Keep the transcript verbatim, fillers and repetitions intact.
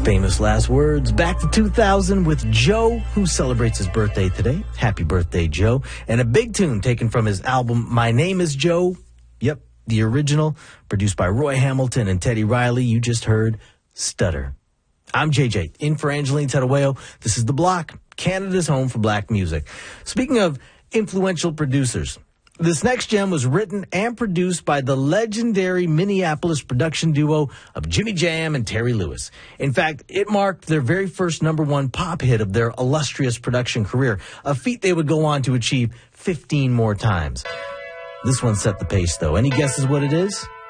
Famous last words. Back to two thousand with Joe, who celebrates his birthday today. Happy birthday, Joe. And a big tune taken from his album, My Name is Joe. Yep, the original, produced by Roy Hamilton and Teddy Riley. You just heard Stutter. I'm J J, in for Angeline Tadaweo. This is The Block, Canada's home for black music. Speaking of influential producers, this next gem was written and produced by the legendary Minneapolis production duo of Jimmy Jam and Terry Lewis. In fact, it marked their very first number one pop hit of their illustrious production career, a feat they would go on to achieve fifteen more times. This one set the pace, though. Any guesses what it is?